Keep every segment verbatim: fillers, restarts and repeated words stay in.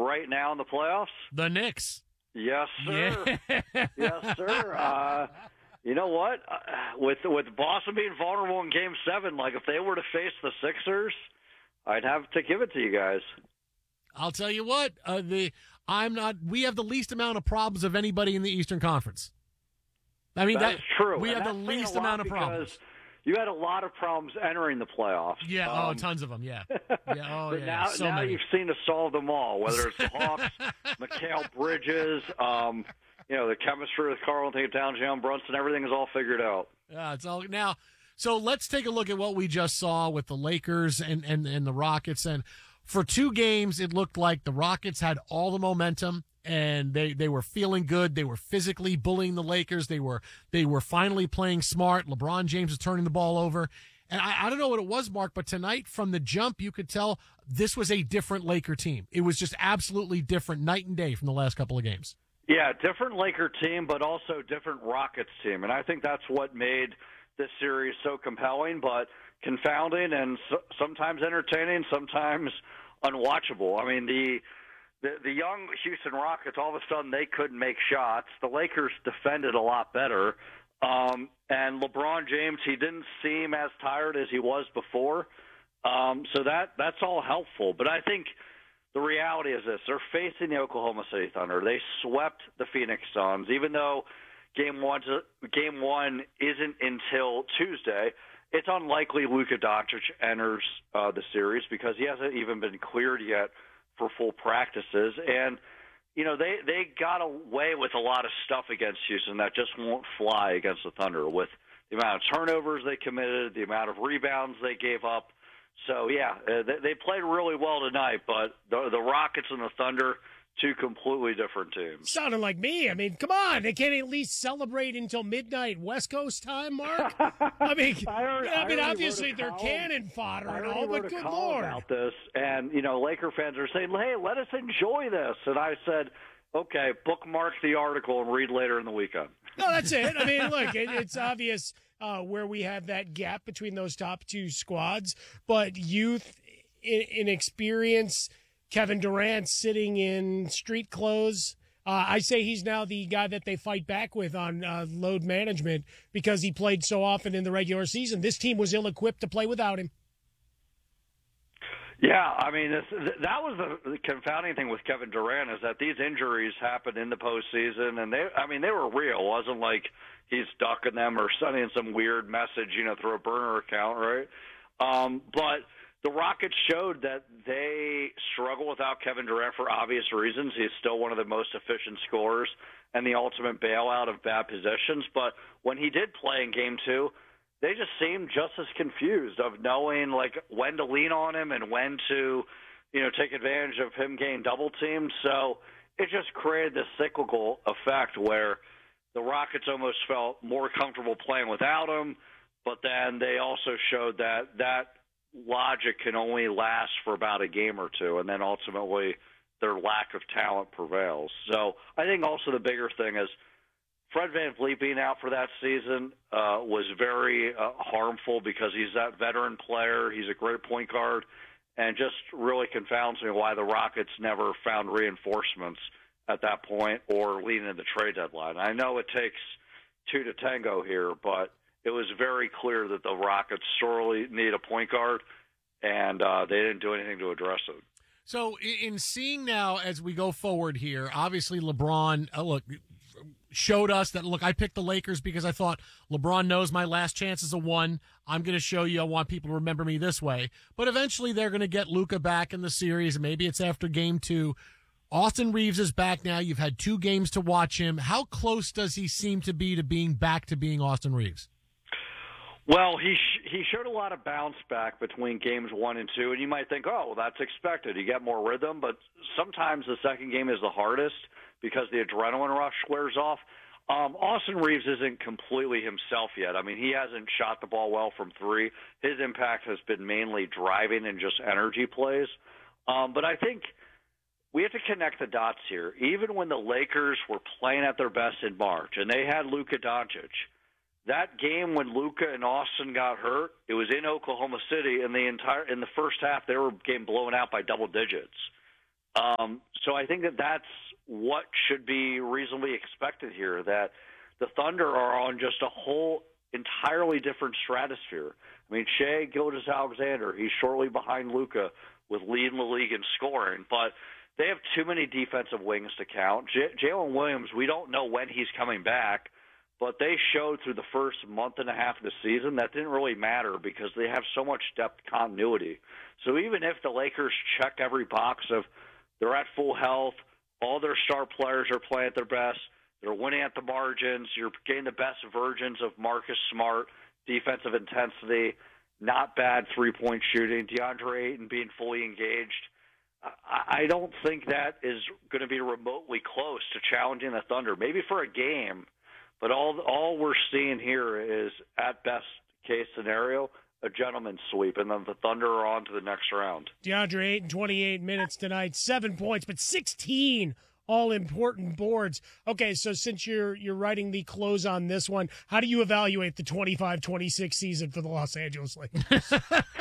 right now in the playoffs? The Knicks. Yes, sir. Yeah. Yes, sir. Uh, you know what? Uh, with with Boston being vulnerable in Game Seven, like if they were to face the Sixers, I'd have to give it to you guys. I'll tell you what. Uh, the I'm not. We have the least amount of problems of anybody in the Eastern Conference. I mean, that, that is true. We and have the least amount of problems. You had a lot of problems entering the playoffs. Yeah, um, oh, tons of them, yeah. yeah oh, but yeah, now, so now many. you've seen us solve them all, whether it's the Hawks, Mikal Bridges, um, you know, the chemistry with Karl Anthony Towns, Jalen Brunson, everything is all figured out. Yeah, it's all now. So let's take a look at what we just saw with the Lakers and, and, and the Rockets. And for two games, it looked like the Rockets had all the momentum. And they, they were feeling good. They were physically bullying the Lakers. They were they were finally playing smart. LeBron James was turning the ball over. And I, I don't know what it was, Mark, but tonight from the jump, you could tell this was a different Laker team. It was just absolutely different, night and day from the last couple of games. Yeah, different Laker team, but also different Rockets team. And I think that's what made this series so compelling, but confounding and so, sometimes entertaining, sometimes unwatchable. I mean, the... The, the young Houston Rockets, all of a sudden, they couldn't make shots. The Lakers defended a lot better. Um, and LeBron James, he didn't seem as tired as he was before. Um, so that that's all helpful. But I think the reality is this. They're facing the Oklahoma City Thunder. They swept the Phoenix Suns, even though game, one's, game one isn't until Tuesday. It's unlikely Luka Doncic enters uh, the series because he hasn't even been cleared yet for full practices. And, you know, they, they got away with a lot of stuff against Houston that just won't fly against the Thunder with the amount of turnovers they committed, the amount of rebounds they gave up. So, yeah, they, they played really well tonight, but the, the Rockets and the Thunder, two completely different teams. Sounding like me. I mean, come on. They can't at least celebrate until midnight West Coast time, Mark? I mean, I, already, I mean, I obviously they're column, cannon fodder and I all, but wrote a good column Lord. About this, and, you know, Laker fans are saying, hey, let us enjoy this. And I said, okay, bookmark the article and read later in the weekend. No, that's it. I mean, look, it, it's obvious uh, where we have that gap between those top two squads, but youth, in, in experience, Kevin Durant sitting in street clothes. Uh, I say he's now the guy that they fight back with on uh, load management because he played so often in the regular season. This team was ill-equipped to play without him. Yeah, I mean, this, that was the, the confounding thing with Kevin Durant is that these injuries happened in the postseason, and they, I mean, they were real. It wasn't like he's ducking them or sending some weird message, you know, through a burner account, right? Um, but the Rockets showed that they struggle without Kevin Durant for obvious reasons. He's still one of the most efficient scorers and the ultimate bailout of bad possessions. But when he did play in Game Two, they just seemed just as confused of knowing like when to lean on him and when to, you know, take advantage of him getting double teamed. So it just created this cyclical effect where the Rockets almost felt more comfortable playing without him, but then they also showed that that logic can only last for about a game or two, and then ultimately their lack of talent prevails. So I think also the bigger thing is Fred VanVleet being out for that season uh, was very uh, harmful because he's that veteran player. He's a great point guard, and just really confounds me why the Rockets never found reinforcements at that point or leading to the trade deadline. I know it takes two to tango here, but it was very clear that the Rockets sorely need a point guard, and uh, they didn't do anything to address it. So in seeing now as we go forward here, obviously LeBron, uh, look, showed us that, look, I picked the Lakers because I thought LeBron knows my last chance is a one. I'm going to show you. I want people to remember me this way. But eventually they're going to get Luka back in the series. Maybe it's after game two. Austin Reeves is back now. You've had two games to watch him. How close does he seem to be to being back to being Austin Reeves? Well, he sh- he showed a lot of bounce back between games one and two, and you might think, oh, well, that's expected. You get more rhythm, but sometimes the second game is the hardest because the adrenaline rush wears off. Um, Austin Reeves isn't completely himself yet. I mean, he hasn't shot the ball well from three. His impact has been mainly driving and just energy plays. Um, but I think we have to connect the dots here. Even when the Lakers were playing at their best in March, and they had Luka Doncic, that game when Luka and Austin got hurt, it was in Oklahoma City, and the entire in the first half they were getting blown out by double digits. Um, so I think that that's what should be reasonably expected here, that the Thunder are on just a whole entirely different stratosphere. I mean, Shai Gilgeous-Alexander, he's shortly behind Luka with leading the league in scoring, but they have too many defensive wings to count. J- Jalen Williams, we don't know when he's coming back, but they showed through the first month and a half of the season that didn't really matter because they have so much depth continuity. So even if the Lakers check every box of they're at full health, all their star players are playing at their best, they're winning at the margins, you're getting the best versions of Marcus Smart, defensive intensity, not bad three-point shooting, DeAndre Ayton being fully engaged, I don't think that is going to be remotely close to challenging the Thunder, maybe for a game. But all all we're seeing here is, at best case scenario, a gentleman's sweep, and then the Thunder are on to the next round. DeAndre Ayton, twenty-eight minutes tonight, seven points, but sixteen all-important boards. Okay, so since you're you're writing the close on this one, how do you evaluate the twenty-five twenty-six season for the Los Angeles Lakers?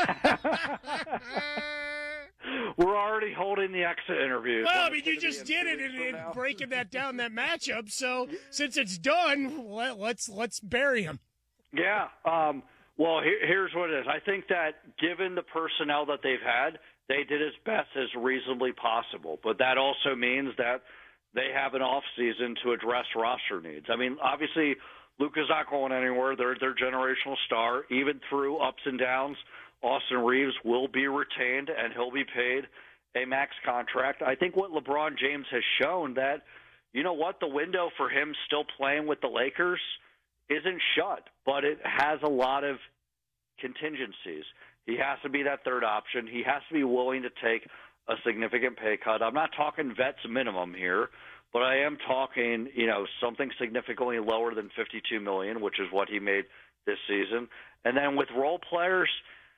We're already holding the exit interview. Well, I mean, you just did it in, in breaking that down, that matchup. So since it's done, let, let's let's bury him. Yeah. Um, well, here, here's what it is. I think that given the personnel that they've had, they did as best as reasonably possible. But that also means that they have an off season to address roster needs. I mean, obviously, Luka's not going anywhere. They're their generational star. Even through ups and downs, Austin Reeves will be retained, and he'll be paid a max contract. I think what LeBron James has shown that, you know what, the window for him still playing with the Lakers isn't shut, but it has a lot of contingencies. He has to be that third option. He has to be willing to take a significant pay cut. I'm not talking vets minimum here, but I am talking, you know, something significantly lower than fifty-two million dollars, which is what he made this season. And then with role players,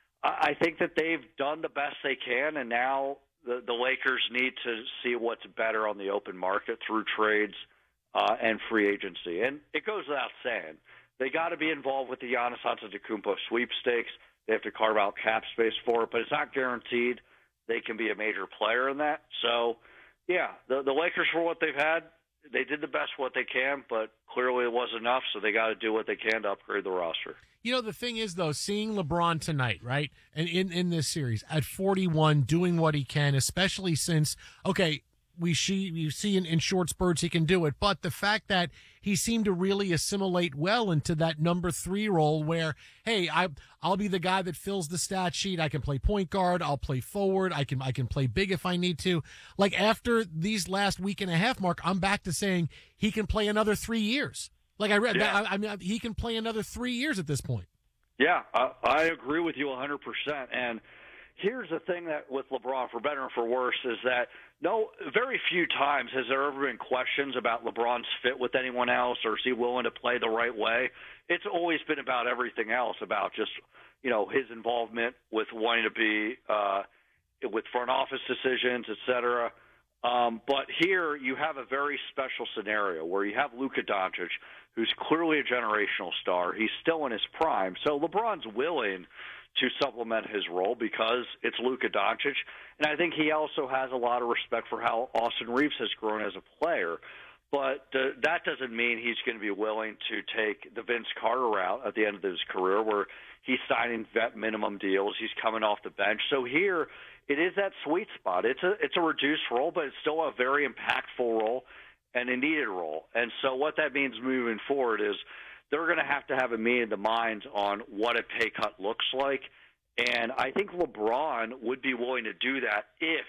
I think that they've done the best they can, and now the, the Lakers need to see what's better on the open market through trades uh, and free agency. And it goes without saying, they got to be involved with the Giannis Antetokounmpo sweepstakes. They have to carve out cap space for it, but it's not guaranteed they can be a major player in that. So, yeah, the, the Lakers, for what they've had, they did the best what they can, but clearly it wasn't enough, so they got to do what they can to upgrade the roster. You know, the thing is, though, seeing LeBron tonight, right, and in, in this series, at forty-one, doing what he can, especially since, okay, we see, we see in, in short spurts he can do it, but the fact that he seemed to really assimilate well into that number three role where, hey, I, I'll be the guy that fills the stat sheet. I can play point guard. I'll play forward. I can I can play big if I need to. Like, after these last week and a half, Mark, I'm back to saying he can play another three years. Like I read, yeah. I, I mean, he can play another three years at this point. Yeah, I, I agree with you one hundred percent. And here's the thing that with LeBron, for better and for worse, is that no, very few times has there ever been questions about LeBron's fit with anyone else, or is he willing to play the right way. It's always been about everything else, about just, you know, his involvement with wanting to be uh, with front office decisions, et cetera. Um, but here you have a very special scenario where you have Luka Doncic, who's clearly a generational star. He's still in his prime. So LeBron's willing to supplement his role because it's Luka Doncic. And I think he also has a lot of respect for how Austin Reeves has grown as a player. But uh, that doesn't mean he's going to be willing to take the Vince Carter route at the end of his career where he's signing vet minimum deals. He's coming off the bench. So here it is that sweet spot. It's a, it's a reduced role, but it's still a very impactful role and a needed role. And so what that means moving forward is they're going to have to have a meeting of the minds on what a pay cut looks like. And I think LeBron would be willing to do that if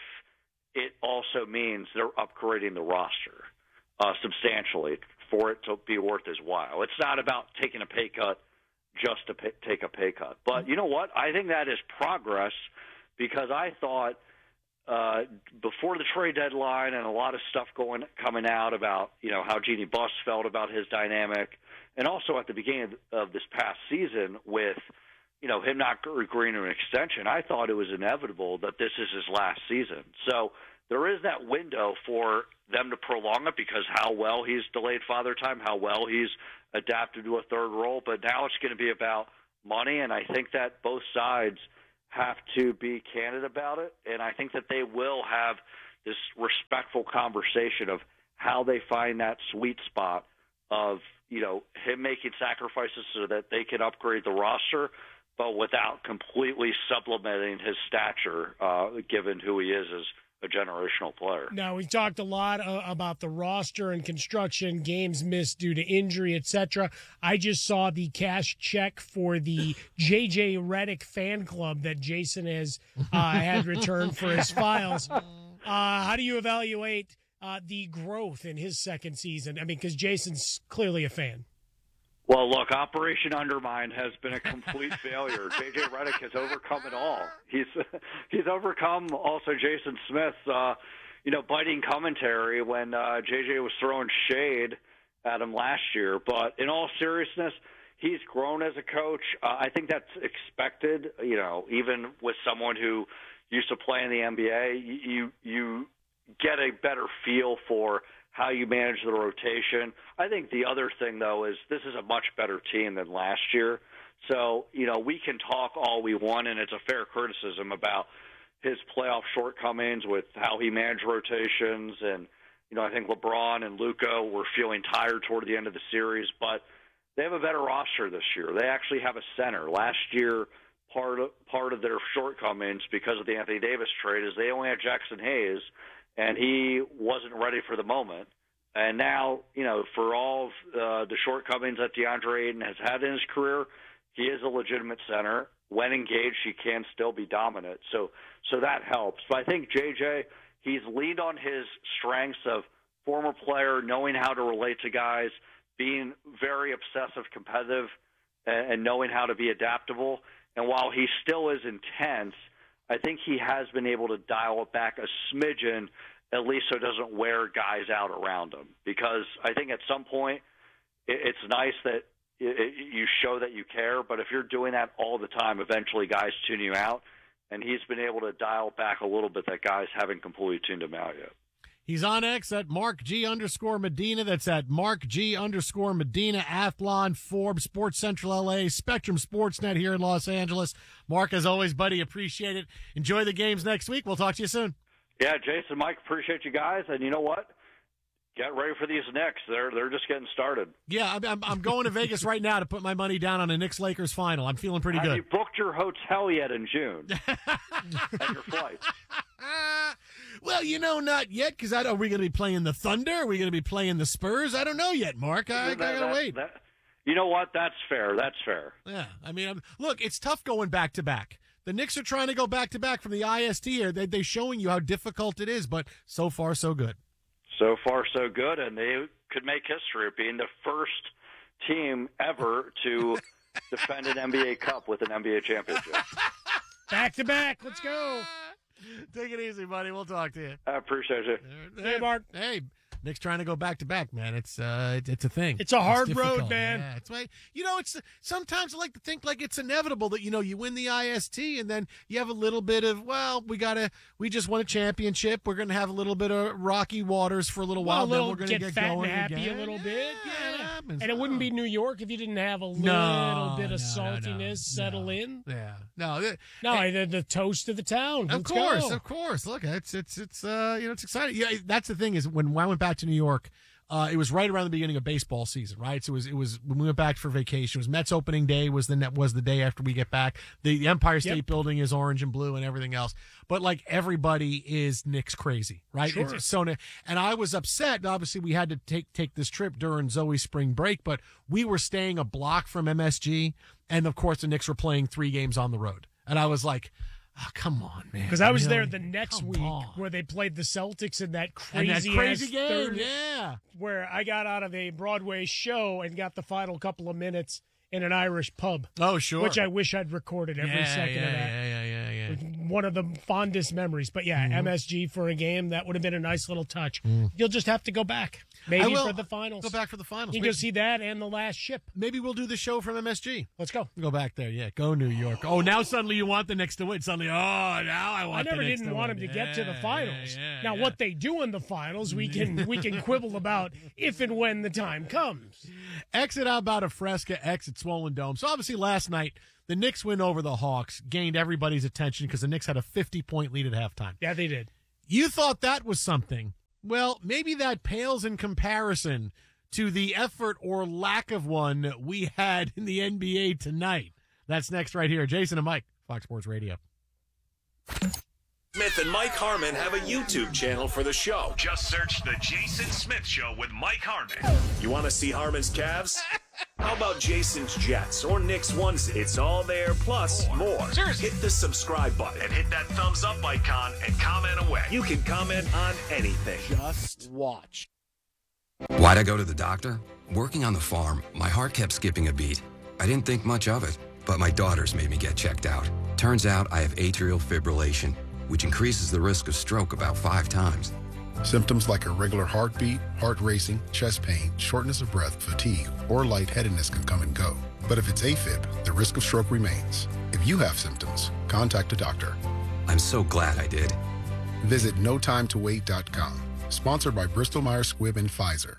it also means they're upgrading the roster uh, substantially for it to be worth his while. It's not about taking a pay cut just to pay, take a pay cut. But you know what? I think that is progress because I thought uh, before the trade deadline and a lot of stuff going coming out about, you know, how Jeannie Buss felt about his dynamic, and also at the beginning of this past season with, you know, him not agreeing to an extension, I thought it was inevitable that this is his last season. So there is that window for them to prolong it because how well he's delayed father time, how well he's adapted to a third role. But now it's going to be about money, and I think that both sides have to be candid about it, and I think that they will have this respectful conversation of how they find that sweet spot of, you know, him making sacrifices so that they can upgrade the roster, but without completely supplementing his stature, uh, given who he is as a generational player. Now, we talked a lot uh, about the roster and construction, games missed due to injury, et cetera. I just saw the cash check for the J J Redick fan club that Jason has uh, had returned for his files. Uh, how do you evaluate uh, the growth in his second season? I mean, because Jason's clearly a fan. Well, look, Operation Undermine has been a complete failure. J J Redick has overcome it all. He's he's overcome also Jason Smith's, uh, you know, biting commentary when uh, J J was throwing shade at him last year. But in all seriousness, he's grown as a coach. Uh, I think that's expected. You know, even with someone who used to play in the N B A, you you get a better feel for how you manage the rotation. I think the other thing, though, is this is a much better team than last year. So, you know, we can talk all we want, and it's a fair criticism about his playoff shortcomings with how he managed rotations. And, you know, I think LeBron and Luka were feeling tired toward the end of the series, but they have a better roster this year. They actually have a center. Last year, part of, part of their shortcomings because of the Anthony Davis trade is they only had Jackson Hayes, and he wasn't ready for the moment. And now, you know, for all of uh, the shortcomings that DeAndre Ayton has had in his career, he is a legitimate center. When engaged, he can still be dominant. So so that helps. But I think J J, he's leaned on his strengths of former player, knowing how to relate to guys, being very obsessive competitive, and, and knowing how to be adaptable. And while he still is intense, I think he has been able to dial it back a smidgen, at least so it doesn't wear guys out around him. Because I think at some point it, it's nice that it, it, you show that you care, but if you're doing that all the time, eventually guys tune you out. And he's been able to dial back a little bit that guys haven't completely tuned him out yet. He's on X at Mark G underscore Medina. That's at Mark G underscore Medina, Athlon, Forbes, Sports Central L A, Spectrum Sportsnet here in Los Angeles. Mark, as always, buddy, appreciate it. Enjoy the games next week. We'll talk to you soon. Yeah, Jason, Mike, appreciate you guys. And you know what? Get ready for these Knicks. They're they're just getting started. Yeah, I'm I'm going to Vegas right now to put my money down on a Knicks-Lakers final. I'm feeling pretty Have good. Have you booked your hotel yet in June? And your flight? Well, you know, not yet, because are we going to be playing the Thunder? Are we going to be playing the Spurs? I don't know yet, Mark. I, I got to wait. That, you know what? That's fair. That's fair. Yeah, I mean, I'm, look, it's tough going back-to-back. The Knicks are trying to go back-to-back from the I S T here. They, they're showing you how difficult it is, but so far, so good. So far, so good, and they could make history of being the first team ever to defend an N B A Cup with an N B A championship. Back to back. Let's go. Take it easy, buddy. We'll talk to you. I appreciate it. Hey, Mark. Hey, Knicks trying to go back to back, man. It's uh, it, it's a thing. It's a hard it's road, man. Yeah, it's like, you know, it's sometimes I like to think like it's inevitable that, you know, you win the I S T and then you have a little bit of, well, we gotta, we just won a championship. We're gonna have a little bit of rocky waters for a little well, while. a little, then we're gonna get, get fat going and happy again. a little bit. Yeah, Yeah, happens. and it wouldn't be New York if you didn't have a little no, bit of no, saltiness no, settle no. in. Yeah, no, it, No, it, the, the toast of the town. Of Let's course, go. of course. Look, it's it's it's uh, you know, it's exciting. Yeah, that's the thing is when I went back to New York. Uh, it was right around the beginning of baseball season, right? So it was, it was when we went back for vacation. It was Mets opening day was the net was the day after we get back. The, the Empire State Yep. Building is orange and blue and everything else. But like everybody is Knicks crazy, right? Sure. It's so, and I was upset. Obviously, we had to take take this trip during Zoe's spring break, but we were staying a block from M S G, and of course the Knicks were playing three games on the road, and I was like. Oh, come on, man. Because I was You there know, the next come week on. where they played the Celtics in that And crazy, that crazy ass game, third, yeah. where I got out of a Broadway show and got the final couple of minutes in an Irish pub. Oh, sure. Which I wish I'd recorded every yeah, second yeah, of that. Yeah, yeah, yeah, yeah. One of the fondest memories. But yeah, Mm-hmm. M S G for a game, that would have been a nice little touch. You'll just have to go back. Maybe I will for the finals. Go back for the finals. You can Maybe- go see that and the last ship. Maybe we'll do the show from M S G. Let's go. Go back there, yeah. Go New York. Oh, now suddenly you want the Knicks to win. Suddenly, oh, now I I want. never the Knicks didn't to want win. him to get to the Yeah, finals. yeah, yeah, now, yeah. what they do in the finals, we can we can quibble about if and when the time comes. Exit out about a Fresca, exit Swollen Dome. So obviously last night the Knicks win over the Hawks, gained everybody's attention because the Knicks had a fifty-point lead at halftime. Yeah, they did. You thought that was something. Well, maybe that pales in comparison to the effort or lack of one we had in the N B A tonight. That's next right here. Jason and Mike, Fox Sports Radio. Smith and Mike Harmon have a YouTube channel for the show. Just search The Jason Smith Show with Mike Harmon. You want to see Harmon's Cavs? How about Jason's Jets or Nick's onesie? It's all there, plus more. Seriously. Hit the subscribe button And hit that thumbs up icon and comment away. You can comment on anything. Just watch. Why'd I go to the doctor? Working on the farm, my heart kept skipping a beat. I didn't think much of it, but my daughters made me get checked out. Turns out I have atrial fibrillation, which increases the risk of stroke about five times. Symptoms like irregular heartbeat, heart racing, chest pain, shortness of breath, fatigue, or lightheadedness can come and go. But if it's AFib, the risk of stroke remains. If you have symptoms, contact a doctor. I'm so glad I did. Visit no time to wait dot com. Sponsored by Bristol Myers Squibb and Pfizer.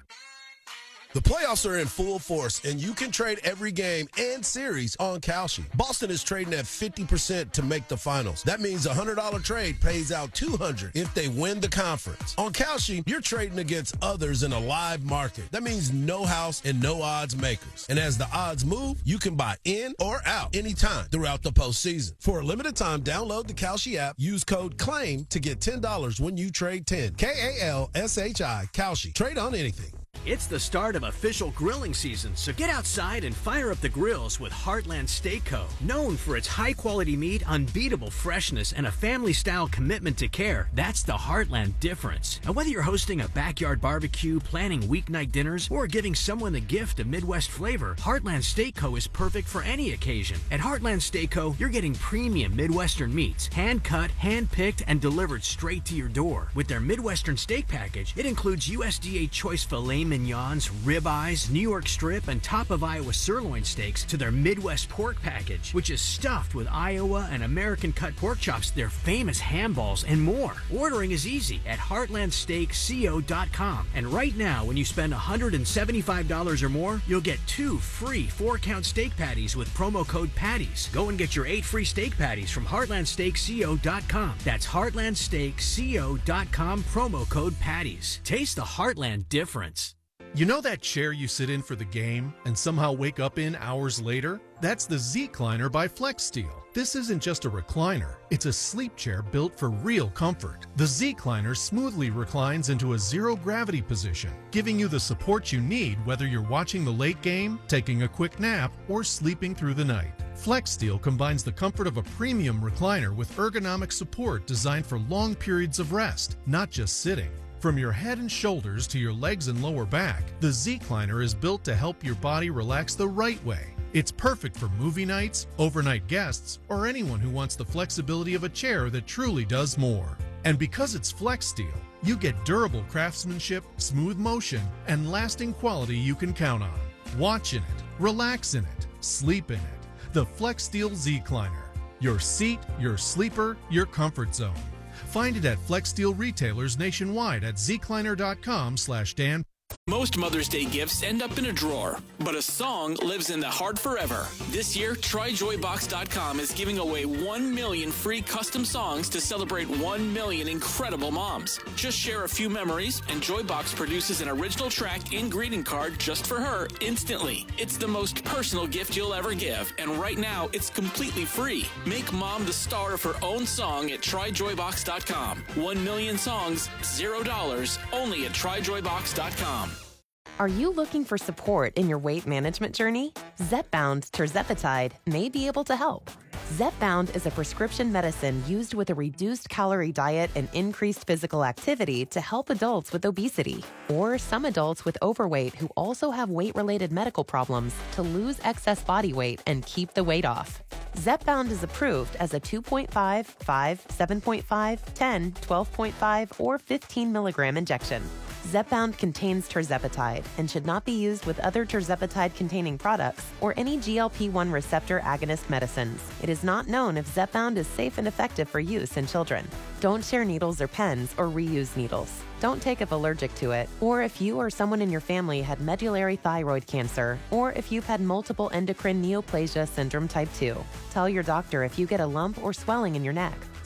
The playoffs are in full force, and you can trade every game and series on Kalshi. Boston is trading at fifty percent to make the finals. That means a one hundred dollars trade pays out two hundred dollars if they win the conference. On Kalshi, you're trading against others in a live market. That means no house and no odds makers. And as the odds move, you can buy in or out anytime throughout the postseason. For a limited time, download the Kalshi app, use code CLAIM to get ten dollars when you trade ten. K A L S H I, Kalshi. Trade on anything. It's the start of official grilling season, so get outside and fire up the grills with Heartland Steak Co. Known for its high-quality meat, unbeatable freshness, and a family-style commitment to care, that's the Heartland difference. And whether you're hosting a backyard barbecue, planning weeknight dinners, or giving someone the gift of Midwest flavor, Heartland Steak Co. is perfect for any occasion. At Heartland Steak Co., you're getting premium Midwestern meats, hand-cut, hand-picked, and delivered straight to your door. With their Midwestern steak package, it includes U S D A choice filet mignons, ribeyes, New York strip, and top of Iowa sirloin steaks to their Midwest pork package, which is stuffed with Iowa and American cut pork chops, their famous ham balls, and more. Ordering is easy at heartland steak co dot com. And right now, when you spend one hundred seventy-five dollars or more, you'll get two free four-count steak patties with promo code PATTIES. Go and get your eight free steak patties from heartland steak co dot com. That's heartland steak co dot com, promo code PATTIES. Taste the Heartland difference. You know that chair you sit in for the game and somehow wake up in hours later? That's the Z-Cliner by FlexSteel. This isn't just a recliner, it's a sleep chair built for real comfort. The Z-Cliner smoothly reclines into a zero-gravity position, giving you the support you need whether you're watching the late game, taking a quick nap, or sleeping through the night. FlexSteel combines the comfort of a premium recliner with ergonomic support designed for long periods of rest, not just sitting. From your head and shoulders to your legs and lower back, the Z-Cliner is built to help your body relax the right way. It's perfect for movie nights, overnight guests, or anyone who wants the flexibility of a chair that truly does more. And because it's FlexSteel, you get durable craftsmanship, smooth motion, and lasting quality you can count on. Watch in it, relax in it, sleep in it. The FlexSteel Z-Cliner. Your seat, your sleeper, your comfort zone. Find it at FlexSteel retailers nationwide at zcliner dot com slash Dan. Most Mother's Day gifts end up in a drawer, but a song lives in the heart forever. This year, try joy box dot com is giving away one million free custom songs to celebrate one million incredible moms. Just share a few memories, and Joybox produces an original track and greeting card just for her instantly. It's the most personal gift you'll ever give, and right now, it's completely free. Make mom the star of her own song at try joy box dot com. One million songs, zero dollars, only at try joy box dot com. Are you looking for support in your weight management journey? Zepbound tirzepatide may be able to help. Zepbound is a prescription medicine used with a reduced calorie diet and increased physical activity to help adults with obesity or some adults with overweight who also have weight-related medical problems to lose excess body weight and keep the weight off. Zepbound is approved as a two point five, five, seven point five, ten, twelve point five, or fifteen milligram injection. Zepbound contains tirzepatide and should not be used with other tirzepatide-containing products or any G L P one receptor agonist medicines. It is not known if Zepbound is safe and effective for use in children. Don't share needles or pens or reuse needles. Don't take if allergic to it, or if you or someone in your family had medullary thyroid cancer, or if you've had multiple endocrine neoplasia syndrome type two. Tell your doctor if you get a lump or swelling in your neck.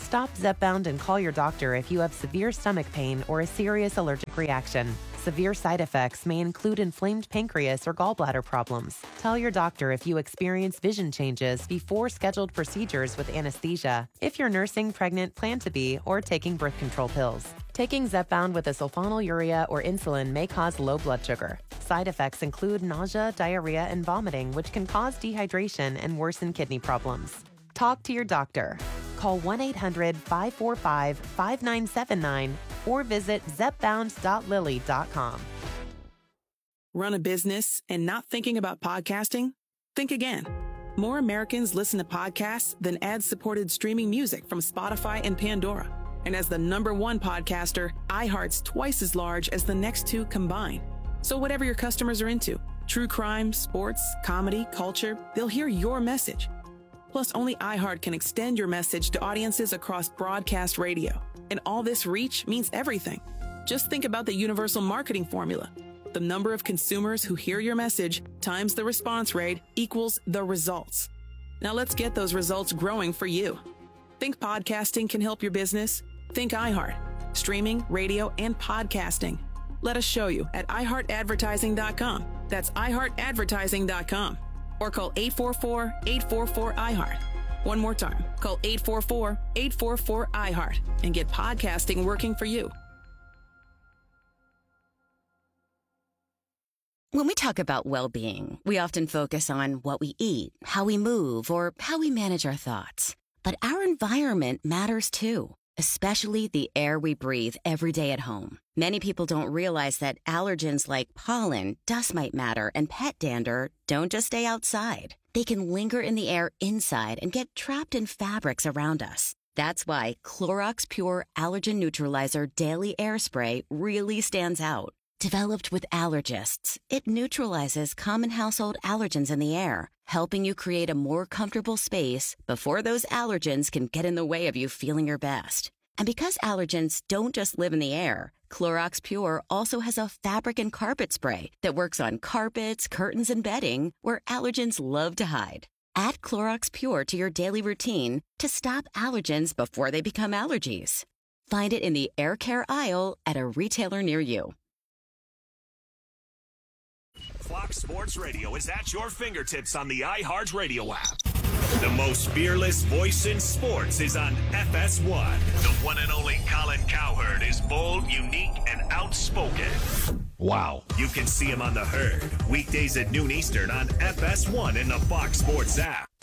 Stop Zepbound and call your doctor if you have severe stomach pain or a serious allergic reaction. Severe side effects may include inflamed pancreas or gallbladder problems. Tell your doctor if you experience vision changes before scheduled procedures with anesthesia, if you're nursing, pregnant, plan to be, or taking birth control pills. Taking Zepbound with a sulfonylurea or insulin may cause low blood sugar. Side effects include nausea, diarrhea, and vomiting, which can cause dehydration and worsen kidney problems. Talk to your doctor. Call one eight hundred five four five five nine seven nine or visit zepbound dot lilly dot com. Run a business and not thinking about podcasting? Think again. More Americans listen to podcasts than ad-supported streaming music from Spotify and Pandora. And as the number one podcaster, iHeart's twice as large as the next two combined. So whatever your customers are into, true crime, sports, comedy, culture, they'll hear your message. Plus, only iHeart can extend your message to audiences across broadcast radio. And all this reach means everything. Just think about the universal marketing formula. The number of consumers who hear your message times the response rate equals the results. Now let's get those results growing for you. Think podcasting can help your business? Think iHeart. Streaming, radio, and podcasting. Let us show you at i heart advertising dot com. That's i heart advertising dot com. Or call eight four four, eight four four, I heart. One more time, call eight four four, eight four four, I heart and get podcasting working for you. When we talk about well-being, we often focus on what we eat, how we move, or how we manage our thoughts. But our environment matters too, especially the air we breathe every day at home. Many people don't realize that allergens like pollen, dust mite matter, and pet dander don't just stay outside. They can linger in the air inside and get trapped in fabrics around us. That's why Clorox Pure Allergen Neutralizer Daily Air Spray really stands out. Developed with allergists, it neutralizes common household allergens in the air, helping you create a more comfortable space before those allergens can get in the way of you feeling your best. And because allergens don't just live in the air, Clorox Pure also has a fabric and carpet spray that works on carpets, curtains, and bedding where allergens love to hide. Add Clorox Pure to your daily routine to stop allergens before they become allergies. Find it in the air care aisle at a retailer near you. Fox Sports Radio is at your fingertips on the iHeart Radio app. The most fearless voice in sports is on F S one. The one and only Colin Cowherd is bold, unique, and outspoken. Wow. You can see him on The Herd, weekdays at noon Eastern on F S one in the Fox Sports app.